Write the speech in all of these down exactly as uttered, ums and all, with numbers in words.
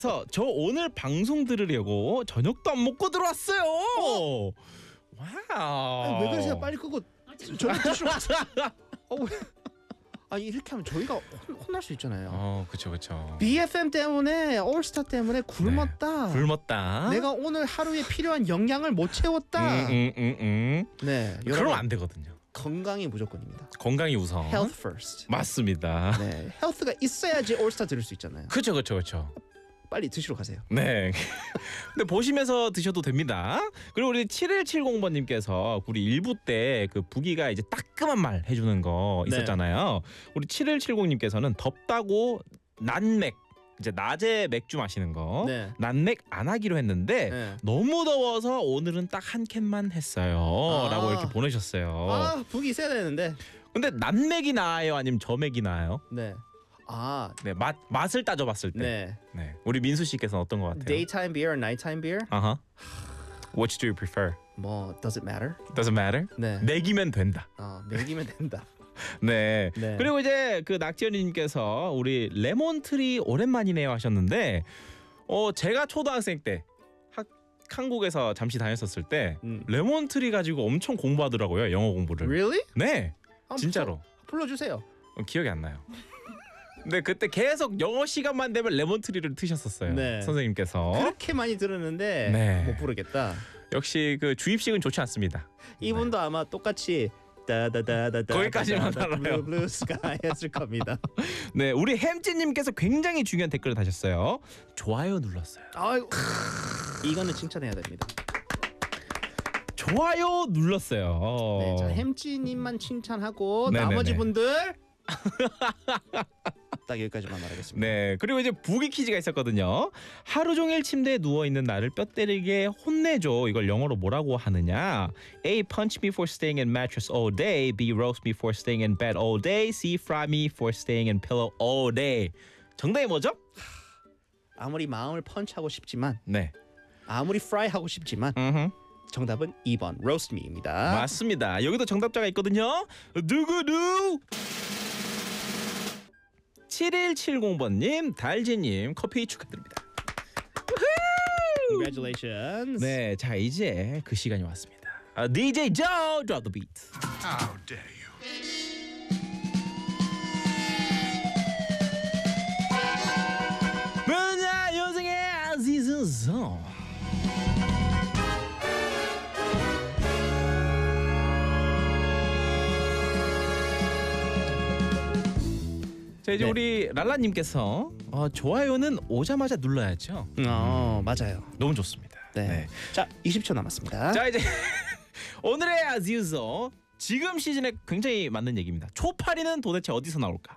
그래서 저 오늘 방송 들으려고 저녁도 안 먹고 들어왔어요. 어? 와우. 아니, 왜 그러세요? 빨리 끄고 저녁 드시러 가세요. 어, 왜? 아 이렇게 하면 저희가 혼, 혼날 수 있잖아요. 어, 그렇죠, 그렇죠. 비에프엠 때문에 올스타 때문에 굶었다. 네, 굶었다. 내가 오늘 하루에 필요한 영양을 못 채웠다. 음, 음, 음, 음. 네, 그러면 여러분 안 되거든요. 건강이 무조건입니다. 건강이 우선. Health first. 맞습니다. 네, 헬스가 있어야지 올스타 들을 수 있잖아요. 그렇죠, 그렇죠, 그렇죠. 빨리 드시러 가세요. 네. 근데 보시면서 드셔도 됩니다. 그리고 우리 칠일칠공 번님께서 우리 일부 때 그 부기가 이제 따끔한 말 해주는 거 있었잖아요. 네. 우리 칠일칠공님께서는 덥다고 난맥 이제 낮에 맥주 마시는 거 네. 난맥 안 하기로 했는데 네. 너무 더워서 오늘은 딱 한 캔만 했어요. 아. 라고 이렇게 보내셨어요. 아, 북이 있어야 되는데. 근데 난맥이 나아요? 아니면 저맥이 나아요? 네. 아, 네, 맛 맛을 따져봤을 때. 네. 네. 우리 민수 씨께서는 어떤 것 같아요? Daytime beer or nighttime beer? Uh-huh. Which do you prefer? 뭐 does it matter? Doesn't matter. 네. 맥이면 된다. 어, 먹이면 된다. 네. 네. 그리고 이제 그 낙지연님께서 우리 레몬트리 오랜만이네요 하셨는데, 어 제가 초등학생 때 학 한국에서 잠시 다녔었을 때 음. 레몬트리 가지고 엄청 공부하더라고요, 영어 공부를. Really? 네. 한번 진짜로. 불러 주세요. 어, 기억이 안 나요. 근데 그때 계속 영어 시간만 되면 레몬트리를 트셨었어요. 네. 선생님께서. 그렇게 많이 들었는데 네. 못 부르겠다. 역시 그 주입식은 좋지 않습니다. 이분도 아마 똑같이 다다다다다 거기까지만 알아요. 블루 스카이 했을 겁니다. 네, 우리 햄찌님께서 굉장히 중요한 댓글을 다셨어요. 좋아요 눌렀어요. 아이고, 이거는 칭찬해야 됩니다. 좋아요 눌렀어요. 네, 자 햄찌님만 칭찬하고 네네네. 나머지 분들 딱 여기까지만 말하겠습니다. 네, 그리고 이제 부기 퀴즈가 있었거든요. 하루 종일 침대에 누워 있는 나를 뼈 때리게 혼내줘. 이걸 영어로 뭐라고 하느냐? A. Punch me for staying in mattress all day. B. Roast me for staying in bed all day. C. Fry me for staying in pillow all day. 정답이 뭐죠? 아무리 마음을 펀치하고 싶지만 네, 아무리 프라이 하고 싶지만 음흠. 정답은 이 번 roast me입니다. 맞습니다. 여기도 정답자가 있거든요. 누구누? 칠일칠공 번님, 달지님 커피 축하드립니다. Congratulations. 네, 자 이제 그 시간이 왔습니다. 아, 디제이 Joe, drop the beat. How dare you? 문화 요정의 아지즈송. 자 이제 네. 우리 랄라님께서 어, 좋아요는 오자마자 눌러야죠. 어 맞아요. 너무 좋습니다. 네. 네. 자 이십 초 남았습니다. 자 이제 오늘의 아지우소 지금 시즌에 굉장히 맞는 얘기입니다. 초파리는 도대체 어디서 나올까?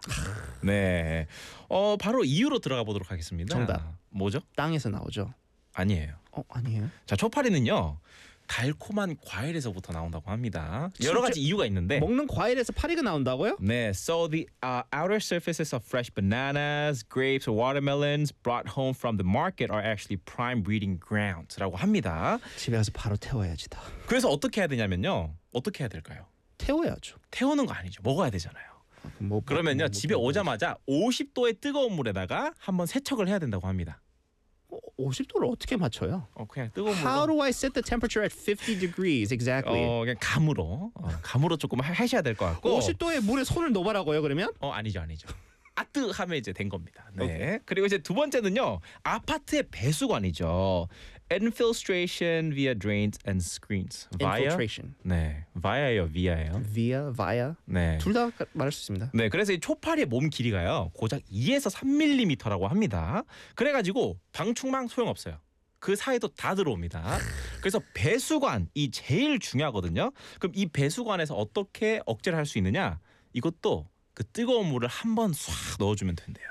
네, 어 바로 이유로 들어가 보도록 하겠습니다. 정답. 뭐죠? 땅에서 나오죠. 아니에요. 어 아니에요. 자 초파리는요 달콤한 과일에서부터 나온다고 합니다. 여러 진짜? 가지 이유가 있는데. 먹는 과일에서 파리가 나온다고요? 네, so the uh, outer surfaces of fresh bananas, grapes, or watermelons brought home from the market are actually prime breeding grounds라고 합니다. 집에 가서 바로 태워야지 다. 그래서 어떻게 해야 되냐면요, 어떻게 해야 될까요? 태워야죠. 태우는 거 아니죠, 먹어야 되잖아요. 뭐, 그러면요 뭐, 집에 뭐, 오자마자 오십 도의 뜨거운 물에다가 한번 세척을 해야 된다고 합니다. 뭐, 오십 도를 어떻게 맞춰요? 어 그냥 뜨거운 How 물로 do I set the temperature at fifty degrees exactly? 어 그냥 감으로 어, 감으로 조금 하, 하셔야 될 것 같고. 오십 도에 물에 손을 넣어라고요 그러면? 어 아니죠 아니죠. 아뜨 하면 이제 된 겁니다. 네. 오케이. 그리고 이제 두 번째는요 아파트의 배수관이죠. Infiltration via drains and screens. Via? Infiltration. 네, via예요, via예요. Via, via. 네. 둘 다 말할 수 있습니다. 네, 그래서 이 초파리의 몸 길이가요 고작 이에서 삼 밀리미터라고 합니다. 그래가지고 방충망 소용없어요. 그 사이도 다 들어옵니다. 그래서 배수관이 제일 중요하거든요. 그럼 이 배수관에서 어떻게 억제를 할 수 있느냐? 이것도 그 뜨거운 물을 한번 쏴 넣어주면 된대요.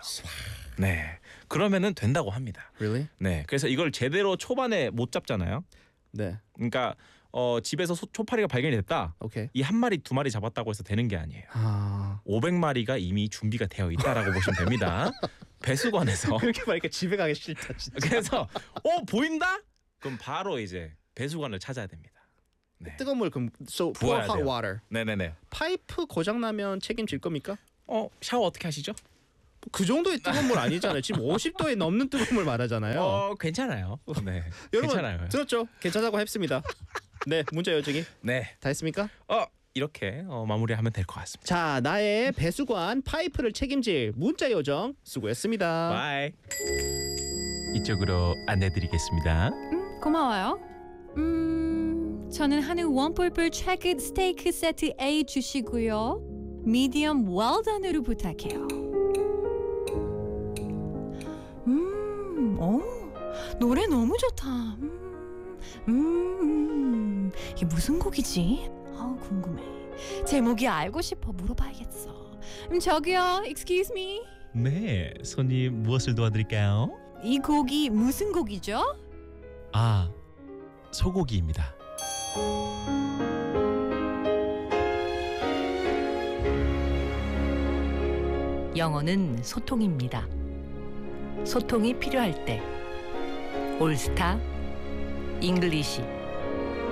네, 그러면은 된다고 합니다. Really? 네, 그래서 이걸 제대로 초반에 못 잡잖아요. 네. 그러니까 어, 집에서 소, 초파리가 발견이 됐다. 오케이. 이 한 마리 두 마리 잡았다고 해서 되는 게 아니에요. 아. 오백 마리가 이미 준비가 되어 있다라고 보시면 됩니다. 배수관에서. 그렇게 말하니까 집에 가기 싫다 진짜. 그래서 어 보인다? 그럼 바로 이제 배수관을 찾아야 됩니다. 네. 뜨거운 물 그럼 so pour 부어야 hot 돼요. water. 네네네. 파이프 고장 나면 책임질 겁니까? 어 샤워 어떻게 하시죠? 그 정도의 뜨거운 물 아니잖아요. 지금 오십 도에 넘는 뜨거운 물 말하잖아요. 어, 괜찮아요. 네. 여러분 괜찮아요. 들었죠? 괜찮다고 했습니다. 네, 문자 요청이 네. 다 했습니까? 어, 이렇게 어, 마무리하면 될 것 같습니다. 자, 나의 배수관 파이프를 책임질 문자 요정 수고했습니다. 바이. 이쪽으로 안내드리겠습니다. 음, 고마워요. 음, 저는 한우 원뿔뿔 트래크 스테이크 세트 A 주시고요. 미디엄 웰던으로 부탁해요. 음, 오, 노래 너무 좋다. 음, 음, 이게 무슨 곡이지? 아, 궁금해. 제목이 알고 싶어 물어봐야겠어. 음, 저기요, excuse me. 네, 손님 무엇을 도와드릴까요? 이 곡이 무슨 곡이죠? 아, 소고기입니다. 영어는 소통입니다. 소통이 필요할 때 올스타 잉글리시